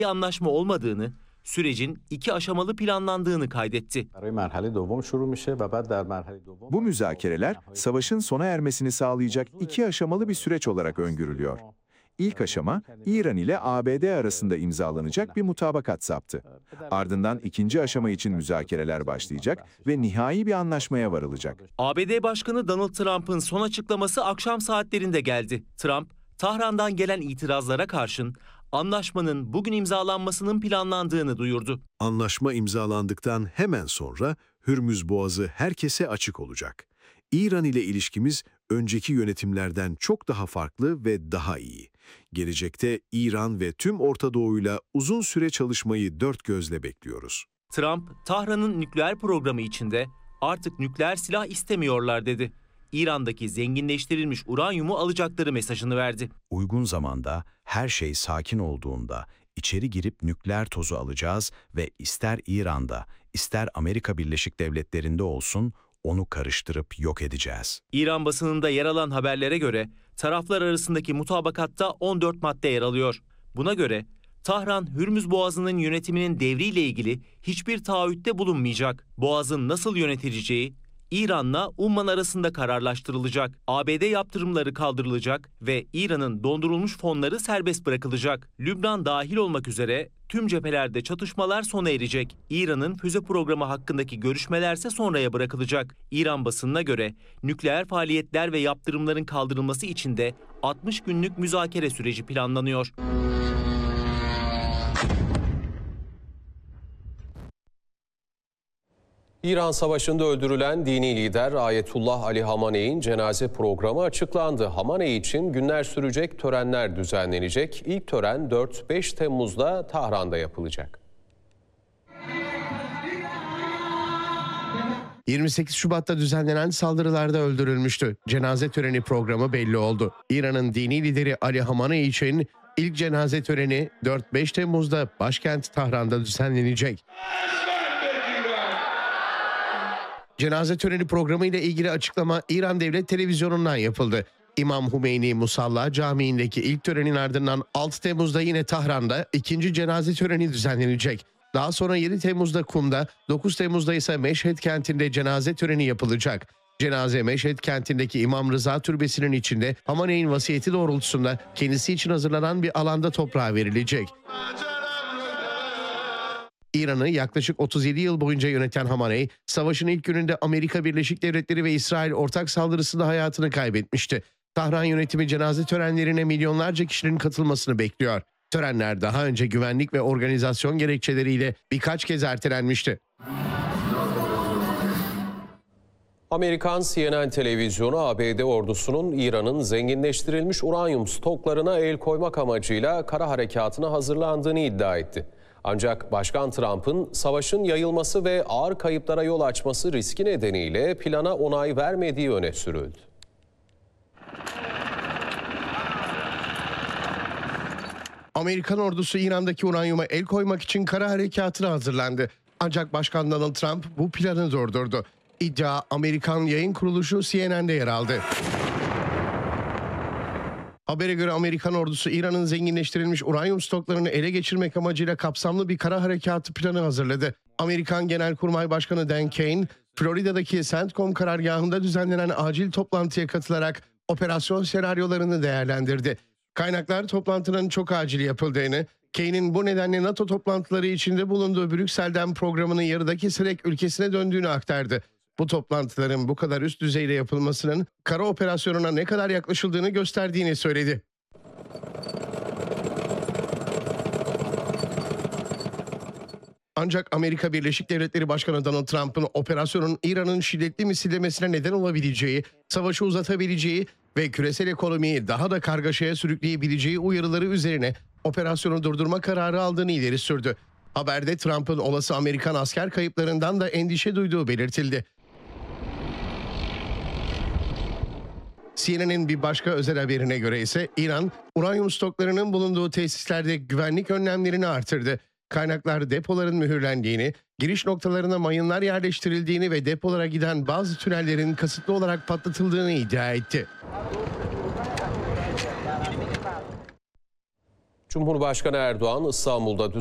bir anlaşma olmadığını, sürecin 2 aşamalı planlandığını kaydetti. Bu müzakereler savaşın sona ermesini sağlayacak 2 aşamalı bir süreç olarak öngörülüyor. İlk aşama, İran ile ABD arasında imzalanacak bir mutabakat saptı. Ardından ikinci aşama için müzakereler başlayacak ve nihai bir anlaşmaya varılacak. ABD Başkanı Donald Trump'ın son açıklaması akşam saatlerinde geldi. Trump, Tahran'dan gelen itirazlara karşın anlaşmanın bugün imzalanmasının planlandığını duyurdu. Anlaşma imzalandıktan hemen sonra Hürmüz Boğazı herkese açık olacak. İran ile ilişkimiz önceki yönetimlerden çok daha farklı ve daha iyi. Gelecekte İran ve tüm Orta Doğu'yla uzun süre çalışmayı dört gözle bekliyoruz. Trump, Tahran'ın nükleer programı içinde artık nükleer silah istemiyorlar dedi. İran'daki zenginleştirilmiş uranyumu alacakları mesajını verdi. Uygun zamanda, her şey sakin olduğunda içeri girip nükleer tozu alacağız ve ister İran'da, ister Amerika Birleşik Devletleri'nde olsun onu karıştırıp yok edeceğiz. İran basınında yer alan haberlere göre taraflar arasındaki mutabakatta 14 madde yer alıyor. Buna göre Tahran, Hürmüz Boğazı'nın yönetiminin devriyle ilgili hiçbir taahhütte bulunmayacak. Boğaz'ın nasıl yönetileceği İran'la Umman arasında kararlaştırılacak. ABD yaptırımları kaldırılacak ve İran'ın dondurulmuş fonları serbest bırakılacak. Lübnan dahil olmak üzere tüm cephelerde çatışmalar sona erecek. İran'ın füze programı hakkındaki görüşmelerse sonraya bırakılacak. İran basınına göre nükleer faaliyetler ve yaptırımların kaldırılması için de 60 günlük müzakere süreci planlanıyor. İran Savaşı'nda öldürülen dini lider Ayetullah Ali Hamaney'in cenaze programı açıklandı. Hamaney için günler sürecek törenler düzenlenecek. İlk tören 4-5 Temmuz'da Tahran'da yapılacak. 28 Şubat'ta düzenlenen saldırılarda öldürülmüştü. Cenaze töreni programı belli oldu. İran'ın dini lideri Ali Hamaney için ilk cenaze töreni 4-5 Temmuz'da başkent Tahran'da düzenlenecek. Cenaze töreni programı ile ilgili açıklama İran Devlet Televizyonu'ndan yapıldı. İmam Hümeyni Musalla Camii'ndeki ilk törenin ardından 6 Temmuz'da yine Tahran'da ikinci cenaze töreni düzenlenecek. Daha sonra 7 Temmuz'da Kum'da, 9 Temmuz'da ise Meşhed kentinde cenaze töreni yapılacak. Cenaze Meşhed kentindeki İmam Rıza Türbesi'nin içinde Hamaney'in vasiyeti doğrultusunda kendisi için hazırlanan bir alanda toprağa verilecek. İran'ı yaklaşık 37 yıl boyunca yöneten Hamaney, savaşın ilk gününde Amerika Birleşik Devletleri ve İsrail ortak saldırısında hayatını kaybetmişti. Tahran yönetimi cenaze törenlerine milyonlarca kişinin katılmasını bekliyor. Törenler daha önce güvenlik ve organizasyon gerekçeleriyle birkaç kez ertelenmişti. Amerikan CNN televizyonu ABD ordusunun İran'ın zenginleştirilmiş uranyum stoklarına el koymak amacıyla kara harekatına hazırlandığını iddia etti. Ancak Başkan Trump'ın savaşın yayılması ve ağır kayıplara yol açması riski nedeniyle plana onay vermediği öne sürüldü. Amerikan ordusu İran'daki uranyuma el koymak için kara harekatına hazırlandı. Ancak Başkan Donald Trump bu planı durdurdu. İddia Amerikan yayın kuruluşu CNN'de yer aldı. Habere göre Amerikan ordusu İran'ın zenginleştirilmiş uranyum stoklarını ele geçirmek amacıyla kapsamlı bir kara harekatı planı hazırladı. Amerikan Genelkurmay Başkanı Dan Kane, Florida'daki CENTCOM karargahında düzenlenen acil toplantıya katılarak operasyon senaryolarını değerlendirdi. Kaynaklar toplantının çok acil yapıldığını, Kane'in bu nedenle NATO toplantıları içinde bulunduğu Brüksel'den programının yarıda keserek ülkesine döndüğünü aktardı. Bu toplantıların bu kadar üst düzeyde yapılmasının kara operasyonuna ne kadar yaklaşıldığını gösterdiğini söyledi. Ancak Amerika Birleşik Devletleri Başkanı Donald Trump'ın operasyonun İran'ın şiddetli misillemesine neden olabileceği, savaşı uzatabileceği ve küresel ekonomiyi daha da kargaşaya sürükleyebileceği uyarıları üzerine operasyonu durdurma kararı aldığını ileri sürdü. Haberde Trump'ın olası Amerikan asker kayıplarından da endişe duyduğu belirtildi. CNN'in bir başka özel haberine göre ise İran, uranyum stoklarının bulunduğu tesislerde güvenlik önlemlerini artırdı. Kaynaklar depoların mühürlendiğini, giriş noktalarına mayınlar yerleştirildiğini ve depolara giden bazı tünellerin kasıtlı olarak patlatıldığını iddia etti. Cumhurbaşkanı Erdoğan İstanbul'da